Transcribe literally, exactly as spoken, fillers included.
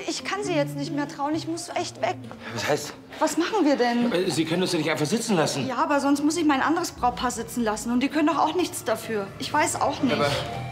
ich kann Sie jetzt nicht mehr trauen. Ich muss echt weg. Was heißt? Was machen wir denn? Sie können uns ja nicht einfach sitzen lassen. Ja, aber sonst muss ich mein anderes Brautpaar sitzen lassen. Und die können doch auch nichts dafür. Ich weiß auch nicht. Aber